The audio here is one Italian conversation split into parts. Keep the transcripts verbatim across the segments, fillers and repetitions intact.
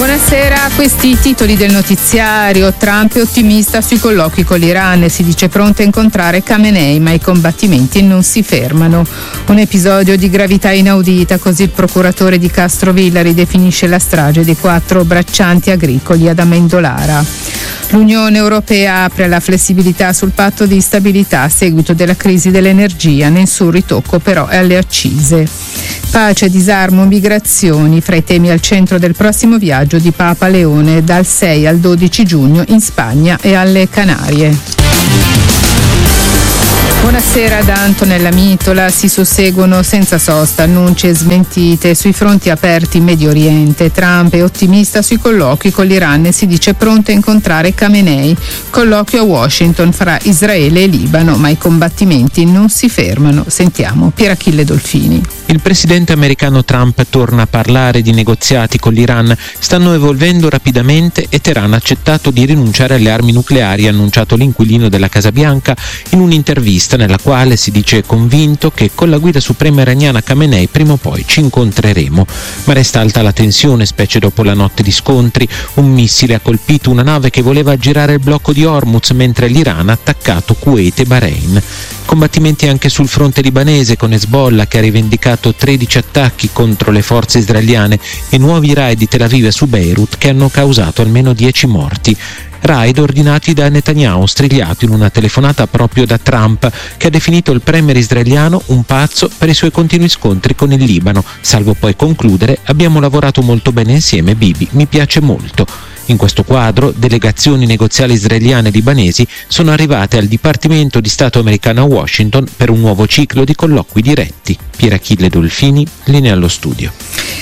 Buonasera, questi i titoli del notiziario. Trump è ottimista sui colloqui con l'Iran e si dice pronto a incontrare Khamenei, ma i combattimenti non si fermano. Un episodio di gravità inaudita, così il procuratore di Castrovillari definisce la strage dei quattro braccianti agricoli ad Amendolara. L'Unione Europea apre alla flessibilità sul patto di stabilità a seguito della crisi dell'energia, nessun ritocco però alle accise. Pace, disarmo, migrazioni, fra i temi al centro del prossimo viaggio di Papa Leone dal sei al dodici giugno in Spagna e alle Canarie. Buonasera da Antonella Mitola. Si susseguono senza sosta annunci e smentite sui fronti aperti in Medio Oriente. Trump è ottimista sui colloqui con l'Iran e si dice pronto a incontrare Khamenei. Colloquio a Washington fra Israele e Libano, ma i combattimenti non si fermano. Sentiamo Pier Achille Dolfini. Il presidente americano Trump torna a parlare di negoziati con l'Iran. Stanno evolvendo rapidamente e Teheran ha accettato di rinunciare alle armi nucleari, ha annunciato l'inquilino della Casa Bianca in un'intervista nella quale si dice convinto che con la guida suprema iraniana Khamenei prima o poi ci incontreremo. Ma resta alta la tensione, specie dopo la notte di scontri. Un missile ha colpito una nave che voleva aggirare il blocco di Hormuz, mentre l'Iran ha attaccato Kuwait e Bahrain. Combattimenti anche sul fronte libanese, con Hezbollah che ha rivendicato tredici attacchi contro le forze israeliane e nuovi raid di Tel Aviv su Beirut che hanno causato almeno dieci morti. Raid ordinati da Netanyahu, strigliato in una telefonata proprio da Trump, che ha definito il premier israeliano un pazzo per i suoi continui scontri con il Libano, salvo poi concludere: abbiamo lavorato molto bene insieme, Bibi, mi piace molto. In questo quadro, delegazioni negoziali israeliane e libanesi sono arrivate al Dipartimento di Stato americano a Washington per un nuovo ciclo di colloqui diretti. Pier Achille Dolfini, linea allo studio.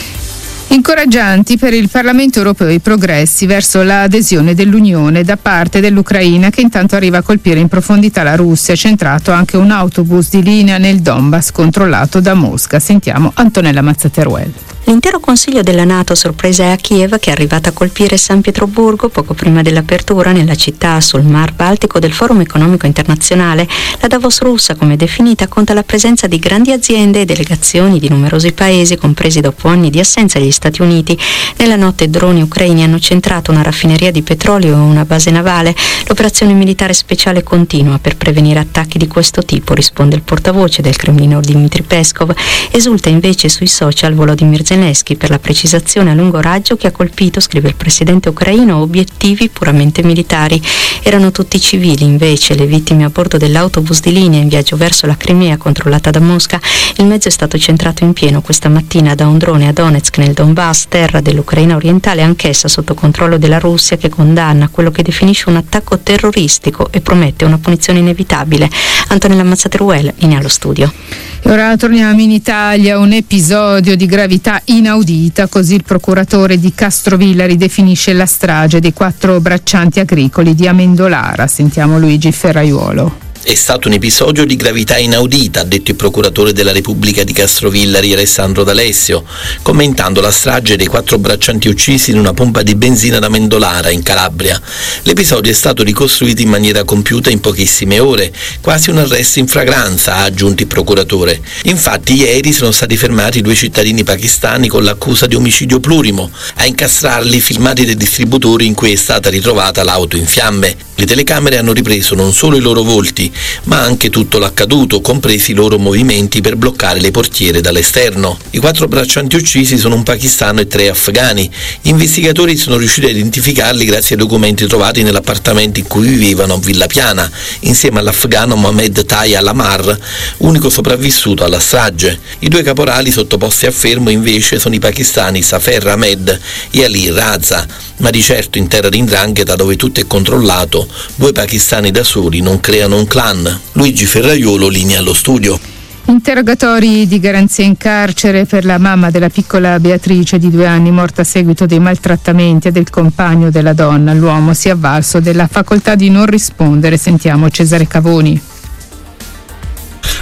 Incoraggianti per il Parlamento europeo i progressi verso l'adesione dell'Unione da parte dell'Ucraina, che intanto arriva a colpire in profondità la Russia. Centrato anche un autobus di linea nel Donbass controllato da Mosca. Sentiamo Antonella Mazzateruel. L'intero Consiglio della NATO sorpresa è a Kiev, che è arrivata a colpire San Pietroburgo poco prima dell'apertura nella città sul Mar Baltico del Forum Economico Internazionale. La Davos russa, come definita, conta la presenza di grandi aziende e delegazioni di numerosi paesi, compresi dopo anni di assenza gli Stati Uniti. Nella notte droni ucraini hanno centrato una raffineria di petrolio e una base navale. L'operazione militare speciale continua per prevenire attacchi di questo tipo, risponde il portavoce del Cremlino Dmitry Peskov. Esulta invece sui social Volodymyr Zelensky per la precisazione a lungo raggio che ha colpito, scrive il presidente ucraino, obiettivi puramente militari. Erano tutti civili invece le vittime a bordo dell'autobus di linea in viaggio verso la Crimea controllata da Mosca. Il mezzo è stato centrato in pieno questa mattina da un drone a Donetsk nel Donbass, terra dell'Ucraina orientale, anch'essa sotto controllo della Russia, che condanna quello che definisce un attacco terroristico e promette una punizione inevitabile. Antonella Mazzateruel, linea allo studio. E ora torniamo in Italia. Un episodio di gravità inaudita, così il procuratore di Castrovillari definisce la strage dei quattro braccianti agricoli di Amendolara. Sentiamo Luigi Ferraiuolo. È stato un episodio di gravità inaudita, ha detto il procuratore della Repubblica di Castrovillari Alessandro D'Alessio, commentando la strage dei quattro braccianti uccisi in una pompa di benzina ad Amendolara, in Calabria. L'episodio è stato ricostruito in maniera compiuta in pochissime ore, quasi un arresto in fragranza, ha aggiunto il procuratore. Infatti ieri sono stati fermati due cittadini pakistani con l'accusa di omicidio plurimo, a incastrarli filmati dai distributori in cui è stata ritrovata l'auto in fiamme. Le telecamere hanno ripreso non solo i loro volti, ma anche tutto l'accaduto, compresi i loro movimenti per bloccare le portiere dall'esterno. I quattro braccianti uccisi sono un pakistano e tre afghani. Gli investigatori sono riusciti a identificarli grazie ai documenti trovati nell'appartamento in cui vivevano a Villa Piana, insieme all'afghano Mohamed Taya Lamar, unico sopravvissuto alla strage. I due caporali sottoposti a fermo invece sono i pakistani Safer Ahmed e Ali Raza, ma di certo in terra di 'ndrangheta, dove tutto è controllato, due pakistani da soli non creano un clan. Luigi Ferraiuolo, linea allo studio. Interrogatori di garanzia in carcere per la mamma della piccola Beatrice di due anni morta a seguito dei maltrattamenti del compagno della donna. L'uomo si è avvalso della facoltà di non rispondere. Sentiamo Cesare Cavoni.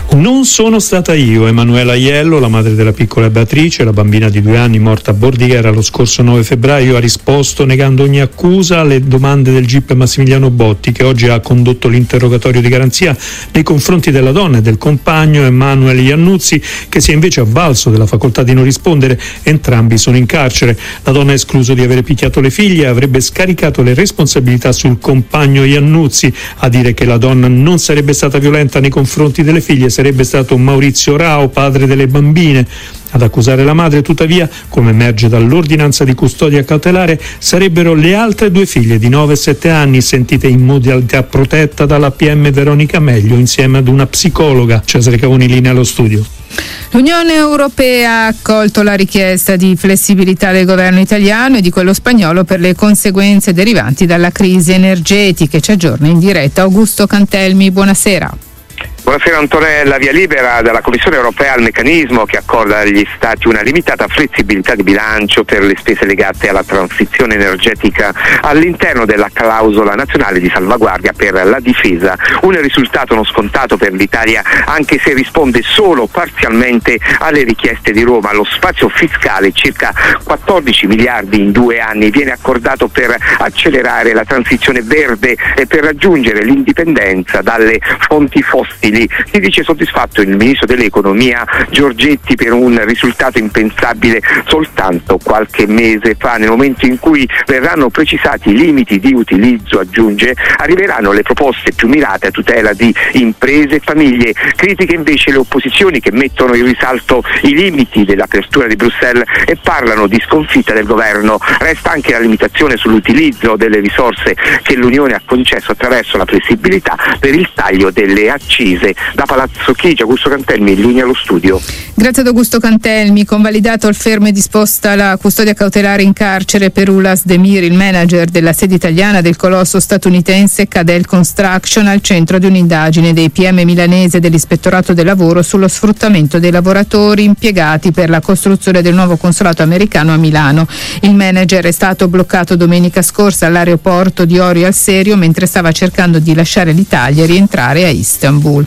Non sono stata io. Emanuela Aiello, la madre della piccola Beatrice, la bambina di due anni morta a Bordighera lo scorso nove febbraio, ha risposto negando ogni accusa alle domande del G I P Massimiliano Botti, che oggi ha condotto l'interrogatorio di garanzia nei confronti della donna e del compagno Emanuele Iannuzzi, che si è invece avvalso della facoltà di non rispondere. Entrambi sono in carcere. La donna ha escluso di avere picchiato le figlie e avrebbe scaricato le responsabilità sul compagno Iannuzzi. A dire che la donna non sarebbe stata violenta nei confronti delle figlie sarebbe stato Maurizio Rao, padre delle bambine. Ad accusare la madre, tuttavia, come emerge dall'ordinanza di custodia cautelare, sarebbero le altre due figlie di nove e sette anni, sentite in modalità protetta dalla P M Veronica Meglio insieme ad una psicologa. Cesare Cavoni, linea allo studio. L'Unione Europea ha accolto la richiesta di flessibilità del governo italiano e di quello spagnolo per le conseguenze derivanti dalla crisi energetica. Ci aggiorna in diretta Augusto Cantelmi, buonasera. Buonasera Antonella, via libera dalla Commissione Europea al meccanismo che accorda agli Stati una limitata flessibilità di bilancio per le spese legate alla transizione energetica all'interno della clausola nazionale di salvaguardia per la difesa. Un risultato non scontato per l'Italia, anche se risponde solo parzialmente alle richieste di Roma. Lo spazio fiscale, circa quattordici miliardi in due anni, viene accordato per accelerare la transizione verde e per raggiungere l'indipendenza dalle fonti fossili. Si dice soddisfatto il ministro dell'economia Giorgetti per un risultato impensabile soltanto qualche mese fa. Nel momento in cui verranno precisati i limiti di utilizzo, aggiunge, arriveranno le proposte più mirate a tutela di imprese e famiglie. Critiche invece le opposizioni, che mettono in risalto i limiti dell'apertura di Bruxelles e parlano di sconfitta del governo. Resta anche la limitazione sull'utilizzo delle risorse che l'Unione ha concesso attraverso la flessibilità per il taglio delle accise. Da Palazzo Chigi, Augusto Cantelmi, in linea allo studio. Grazie ad Augusto Cantelmi. Convalidato il fermo e disposta la custodia cautelare in carcere per Ulas Demir, il manager della sede italiana del colosso statunitense Cadel Construction, al centro di un'indagine dei P M milanese dell'Ispettorato del Lavoro sullo sfruttamento dei lavoratori impiegati per la costruzione del nuovo consolato americano a Milano. Il manager è stato bloccato domenica scorsa all'aeroporto di Orio al Serio mentre stava cercando di lasciare l'Italia e rientrare a Istanbul.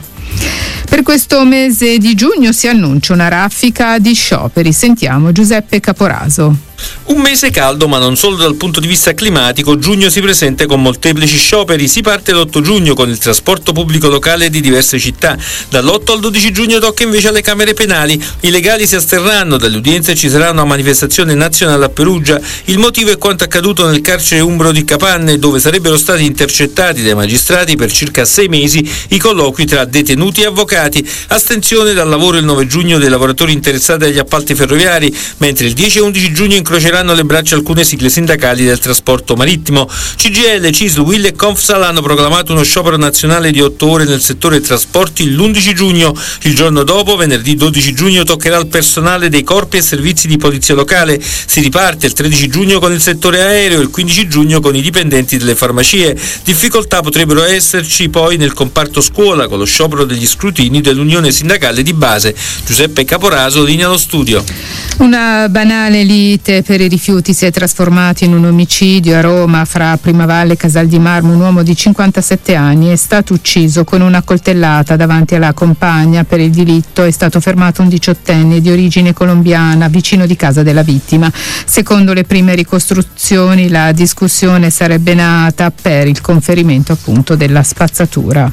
Per questo mese di giugno si annuncia una raffica di scioperi. Sentiamo Giuseppe Caporaso. Un mese caldo, ma non solo dal punto di vista climatico. Giugno si presenta con molteplici scioperi. Si parte l'otto giugno con il trasporto pubblico locale di diverse città. Dall'otto al dodici giugno tocca invece alle Camere penali. I legali si asterranno dalle udienze e ci sarà una manifestazione nazionale a Perugia. Il motivo è quanto accaduto nel carcere umbro di Capanne, dove sarebbero stati intercettati dai magistrati per circa sei mesi i colloqui tra detenuti e avvocati. Astensione dal lavoro il nove giugno dei lavoratori interessati agli appalti ferroviari, mentre il dieci e undici giugno incroceranno le braccia alcune sigle sindacali del trasporto marittimo. C G I L, C I S L, U I L e Confsal hanno proclamato uno sciopero nazionale di otto ore nel settore trasporti l'undici giugno. Il giorno dopo, venerdì dodici giugno, toccherà al personale dei corpi e servizi di polizia locale. Si riparte il tredici giugno con il settore aereo e il quindici giugno con i dipendenti delle farmacie. Difficoltà potrebbero esserci poi nel comparto scuola con lo sciopero degli scrutini dell'Unione Sindacale di Base. Giuseppe Caporaso, linea allo studio. Una banale lite per i rifiuti si è trasformata in un omicidio a Roma. Fra Primavalle e Casal di Marmo un uomo di cinquantasette anni è stato ucciso con una coltellata davanti alla compagna. Per il delitto è stato fermato un diciottenne di origine colombiana vicino di casa della vittima. Secondo le prime ricostruzioni la discussione sarebbe nata per il conferimento appunto della spazzatura.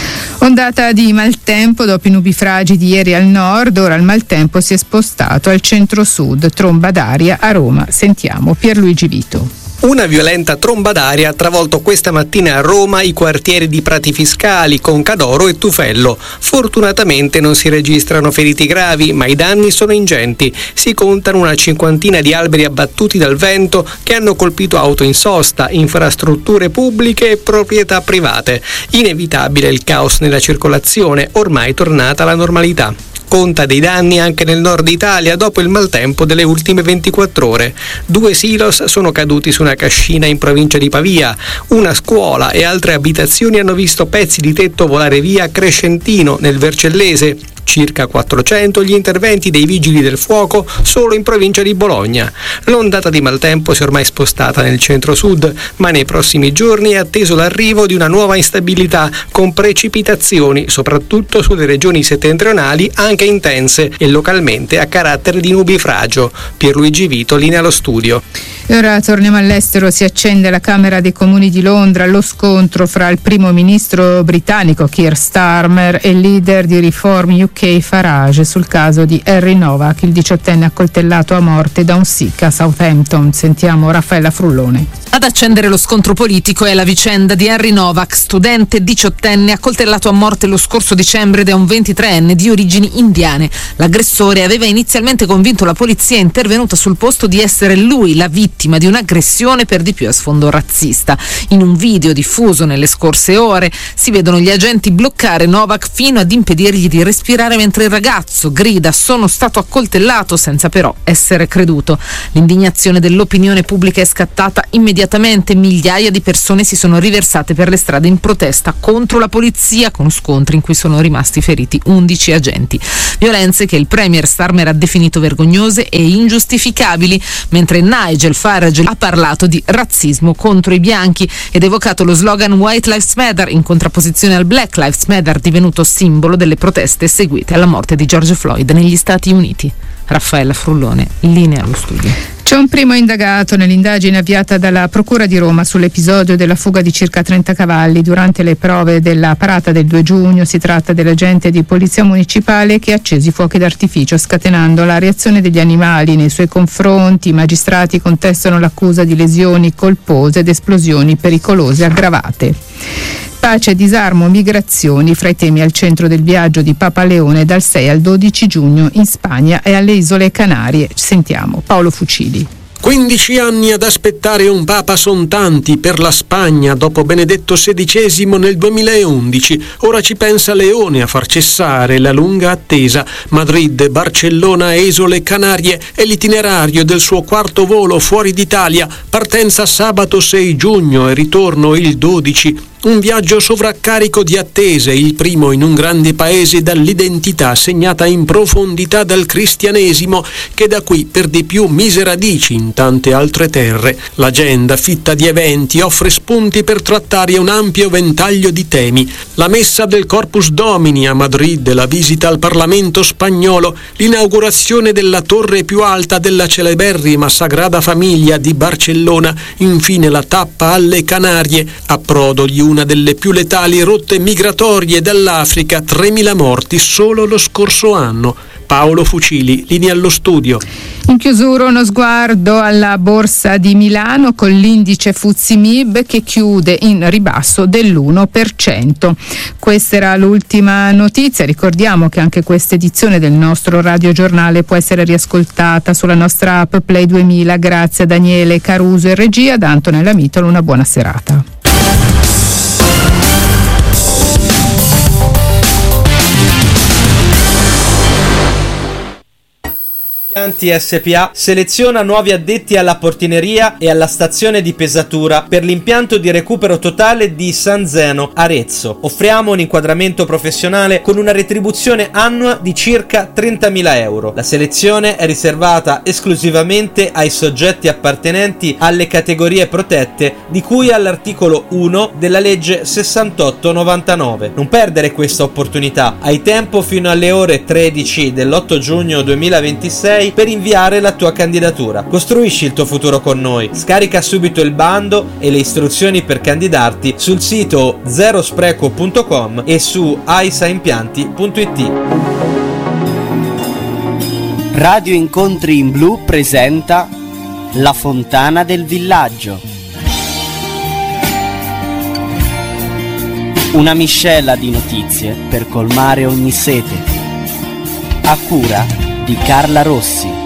Ondata di maltempo dopo i nubifragi di ieri al nord, ora il maltempo si è spostato al centro-sud, tromba d'aria a Roma. Sentiamo Pierluigi Vito. Una violenta tromba d'aria ha travolto questa mattina a Roma i quartieri di Prati Fiscali, Concadoro e Tufello. Fortunatamente non si registrano feriti gravi, ma i danni sono ingenti. Si contano una cinquantina di alberi abbattuti dal vento che hanno colpito auto in sosta, infrastrutture pubbliche e proprietà private. Inevitabile il caos nella circolazione, ormai tornata alla normalità. Conta dei danni anche nel nord Italia dopo il maltempo delle ultime ventiquattro ore. Due silos sono caduti su una cascina in provincia di Pavia. Una scuola e altre abitazioni hanno visto pezzi di tetto volare via a Crescentino, nel Vercellese. circa quattrocento gli interventi dei vigili del fuoco solo in provincia di Bologna. L'ondata di maltempo si è ormai spostata nel centro-sud, ma nei prossimi giorni è atteso l'arrivo di una nuova instabilità con precipitazioni, soprattutto sulle regioni settentrionali, anche intense e localmente a carattere di nubifragio. Pierluigi Vito, linea allo studio. E ora torniamo all'estero, si accende alla Camera dei Comuni di Londra lo scontro fra il primo ministro britannico Keir Starmer e il leader di Reform U K Farage sul caso di Harry Novak, il diciottenne accoltellato a morte da un Sikh a Southampton. Sentiamo Raffaella Frullone. Ad accendere lo scontro politico è la vicenda di Harry Novak, studente diciottenne accoltellato a morte lo scorso dicembre da un ventitreenne di origini indiane. L'aggressore aveva inizialmente convinto la polizia intervenuta sul posto di essere lui la vittima di un'aggressione per di più a sfondo razzista. In un video diffuso nelle scorse ore si vedono gli agenti bloccare Novak fino ad impedirgli di respirare mentre il ragazzo grida "sono stato accoltellato", senza però essere creduto. L'indignazione dell'opinione pubblica è scattata immediatamente. Immediatamente migliaia di persone si sono riversate per le strade in protesta contro la polizia, con scontri in cui sono rimasti feriti undici agenti. Violenze che il premier Starmer ha definito vergognose e ingiustificabili, mentre Nigel Farage ha parlato di razzismo contro i bianchi ed evocato lo slogan White Lives Matter in contrapposizione al Black Lives Matter, divenuto simbolo delle proteste seguite alla morte di George Floyd negli Stati Uniti. Raffaella Frullone, linea allo studio. C'è un primo indagato nell'indagine avviata dalla Procura di Roma sull'episodio della fuga di circa trenta cavalli durante le prove della parata del due giugno. Si tratta dell'agente di polizia municipale che ha acceso i fuochi d'artificio, scatenando la reazione degli animali nei suoi confronti. I magistrati contestano l'accusa di lesioni colpose ed esplosioni pericolose aggravate. Pace, disarmo, migrazioni fra i temi al centro del viaggio di Papa Leone dal sei al dodici giugno in Spagna e alle Isole Canarie. Sentiamo Paolo Fucili. quindici anni ad aspettare un papa son tanti per la Spagna dopo Benedetto sedicesimo nel duemilaundici. Ora ci pensa Leone a far cessare la lunga attesa. Madrid, Barcellona e Isole Canarie è l'itinerario del suo quarto volo fuori d'Italia. Partenza sabato sei giugno e ritorno il dodici. Un viaggio sovraccarico di attese, il primo in un grande paese dall'identità segnata in profondità dal cristianesimo, che da qui per di più mise radici in tante altre terre. L'agenda, fitta di eventi, offre spunti per trattare un ampio ventaglio di temi. La messa del Corpus Domini a Madrid, la visita al Parlamento spagnolo, l'inaugurazione della torre più alta della celeberrima Sagrada Famiglia di Barcellona, infine la tappa alle Canarie, approdo di una delle più letali rotte migratorie dall'Africa, tremila morti solo lo scorso anno. Paolo Fucili, linea allo studio. In chiusura uno sguardo alla borsa di Milano con l'indice Fuzzi Mib che chiude in ribasso dell'uno per cento. Questa era l'ultima notizia. Ricordiamo che anche questa edizione del nostro radiogiornale può essere riascoltata sulla nostra app Play duemila. Grazie a Daniele Caruso e regia, da Antonella Mitolo, una buona serata. S P A seleziona nuovi addetti alla portineria e alla stazione di pesatura per l'impianto di recupero totale di San Zeno, Arezzo. Offriamo un inquadramento professionale con una retribuzione annua di circa trentamila euro. La selezione è riservata esclusivamente ai soggetti appartenenti alle categorie protette di cui all'articolo uno della legge sessantotto novantanove. Non perdere questa opportunità. Hai tempo fino alle ore tredici dell'otto giugno duemilaventisei per inviare la tua candidatura. Costruisci il tuo futuro con noi. Scarica subito il bando e le istruzioni per candidarti sul sito zero spreco punto com e su aisaimpianti punto it. Radio Incontri in Blu presenta La Fontana del Villaggio. Una miscela di notizie per colmare ogni sete. A cura di Carla Rossi.